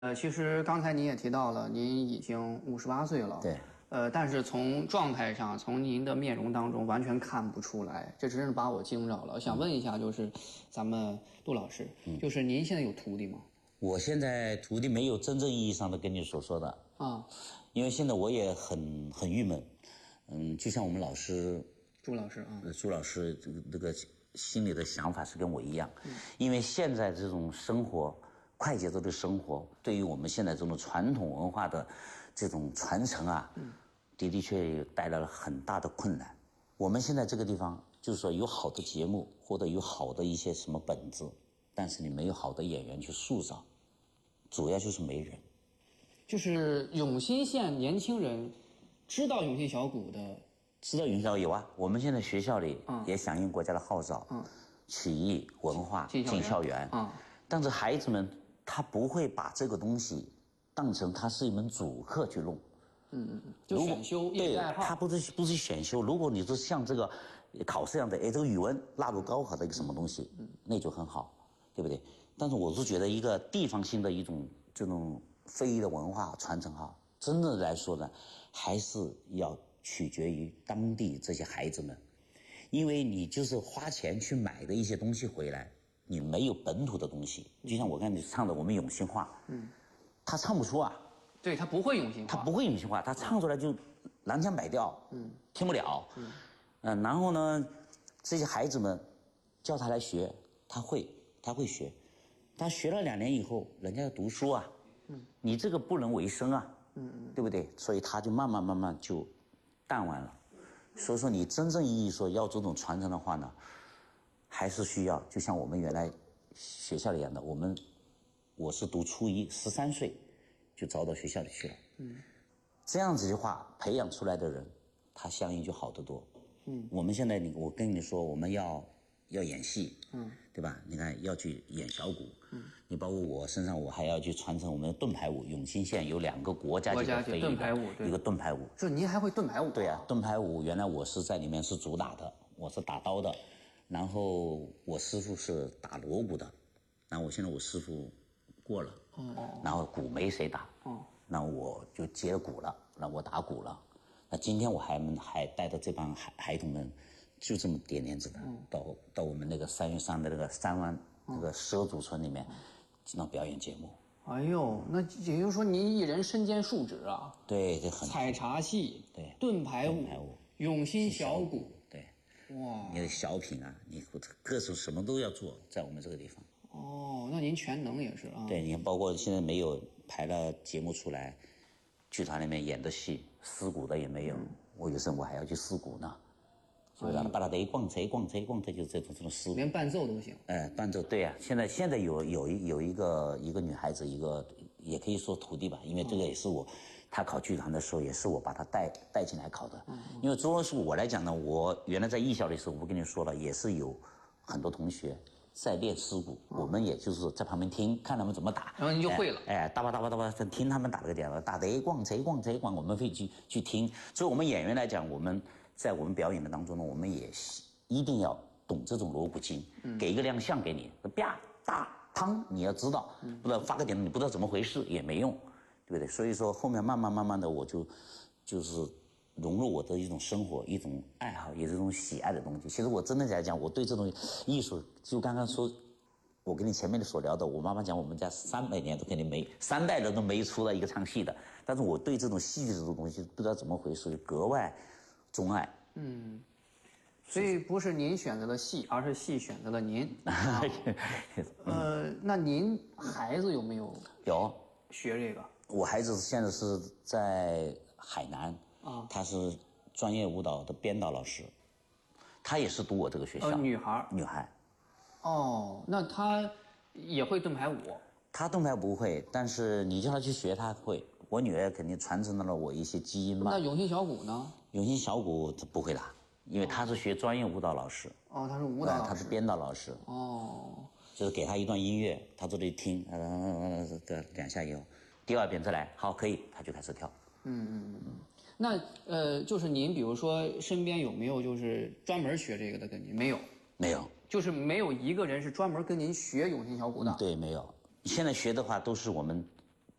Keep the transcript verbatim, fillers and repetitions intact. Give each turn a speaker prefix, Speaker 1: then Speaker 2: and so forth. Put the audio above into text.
Speaker 1: 呃，其实刚才您也提到了，您已经五十八岁了。
Speaker 2: 对。
Speaker 1: 呃，但是从状态上，从您的面容当中完全看不出来，这真是把我惊着了。我想问一下，就是咱们杜老师，嗯、就是您现在有徒弟吗？
Speaker 2: 我现在徒弟没有真正意义上的跟你所说的啊，因为现在我也很很郁闷。嗯，就像我们老师
Speaker 1: 朱老师啊，
Speaker 2: 朱老师这个这个心里的想法是跟我一样，嗯、因为现在这种生活。快节奏的生活对于我们现在这种传统文化的这种传承啊，嗯、的的确确带来了很大的困难。我们现在这个地方就是说有好的节目或者有好的一些什么本子，但是你没有好的演员去塑造，主要就是没人。
Speaker 1: 就是永新县年轻人知道永新小鼓的，
Speaker 2: 知道永新小鼓有啊，我们现在学校里也响应国家的号召，嗯、曲艺文化进校园，嗯、但是孩子们。他不会把这个东西当成他是一门主课去弄，
Speaker 1: 嗯嗯嗯，就选修业余爱好。
Speaker 2: 他不是不是选修，如果你说像这个考试一样的，哎，这个语文纳入高考的一个什么东西，嗯，那就很好，对不对？但是我是觉得一个地方性的一种这种非遗的文化传承哈，真的来说呢，还是要取决于当地这些孩子们，因为你就是花钱去买的一些东西回来。你没有本土的东西，就像我刚才唱的我们永兴话，嗯，他唱不出啊，
Speaker 1: 对他不会永兴话，
Speaker 2: 他不会永兴话，他唱出来就南腔北调，嗯，听不了，嗯，呃，然后呢，这些孩子们叫他来学，他会，他会学，他学了两年以后，人家要读书啊，嗯，你这个不能为生啊，嗯嗯，对不对？所以他就慢慢慢慢就淡忘了，所以说你真正意义说要这种传承的话呢。还是需要，就像我们原来学校一样的，我们我是读初一，十三岁就招到学校里去了。嗯，这样子的话，培养出来的人，他相应就好得多。嗯，我们现在你我跟你说，我们要要演戏，嗯，对吧？你看要去演小鼓，嗯，你包括我身上，我还要去传承我们的盾牌舞。永兴县有两个国家级的非遗，
Speaker 1: 盾牌舞，
Speaker 2: 一个盾牌舞。
Speaker 1: 就您还会盾牌舞？
Speaker 2: 对啊，盾牌舞原来我是在里面是主打的，我是打刀的。然后我师傅是打锣鼓的，然后我现在我师傅过了，哦，然后鼓没谁打，哦，那我就接鼓了，那我打鼓了。那今天我还们还带着这帮孩孩童们，就这么点点子的，嗯、到到我们那个三月山的那个山湾那个畲族村里面，经常表演节目。
Speaker 1: 哎呦，那也就是说您一人身兼数职啊？
Speaker 2: 对，这很
Speaker 1: 采茶戏，
Speaker 2: 对，
Speaker 1: 盾牌舞，永新小鼓。
Speaker 2: 哇，你的小品啊，你各种什么都要做，在我们这个地方。
Speaker 1: 哦，那您全能也是啊。
Speaker 2: 对，你看，包括现在没有排了节目出来，剧团里面演的戏，撕鼓的也没有。嗯、我有时候我还要去撕鼓呢，所以让他把他得逛车逛车逛车，就是这种这种撕。
Speaker 1: 连伴奏都行。
Speaker 2: 哎，伴奏对啊，现在现在有有一有一个一个女孩子，一个也可以说徒弟吧，因为这个也是我。哦他考剧团的时候，也是我把他带带进来考的。嗯、因为主要是我来讲呢，我原来在艺校的时候，我跟你说了，也是有很多同学在练丝鼓，嗯、我们也就是在旁边听，看他们怎么打，
Speaker 1: 然后你就会了。
Speaker 2: 哎，哎哒吧哒吧哒吧，听他们打这个点了，打得逛贼逛贼逛，我们会去去听。所以我们演员来讲，我们在我们表演的当中呢，我们也一定要懂这种锣鼓经，嗯、给一个亮相给你，啪大汤，你要知道，嗯、不知道发个点，你不知道怎么回事也没用。对不对？所以说后面慢慢慢慢的，我就就是融入我的一种生活、一种爱好，也是一种喜爱的东西。其实我真的来讲，我对这种艺术，就刚刚说，我跟你前面的所聊的，我妈妈讲我们家三百年都肯定没三代人都没出来一个唱戏的，但是我对这种戏剧这种东西不知道怎么回事，格外钟爱。
Speaker 1: 嗯，所以不是您选择了戏，而是戏选择了您。啊、呃，那您孩子有没有
Speaker 2: 有
Speaker 1: 学这个？
Speaker 2: 我孩子现在是在海南啊，他是专业舞蹈的编导老师，他也是读我这个学校。呃，
Speaker 1: 女孩，
Speaker 2: 女孩。
Speaker 1: 哦，那他也会盾牌舞？
Speaker 2: 他盾牌不会，但是你叫他去学，他会。我女儿肯定传承了我一些基因吧。
Speaker 1: 那永兴小鼓呢？
Speaker 2: 永兴小鼓不会啦，因为他是学专业舞蹈老师。
Speaker 1: 哦，他是舞蹈老师，
Speaker 2: 他是编导老师。
Speaker 1: 哦，
Speaker 2: 就是给他一段音乐，他坐这里听，呃，这两下以后。第二遍再来，好，可以，他就开始跳。
Speaker 1: 嗯嗯嗯。那呃，就是您比如说身边有没有就是专门学这个的跟您？没有，
Speaker 2: 没有，
Speaker 1: 就是没有一个人是专门跟您学永兴小鼓的。
Speaker 2: 对，没有。现在学的话都是我们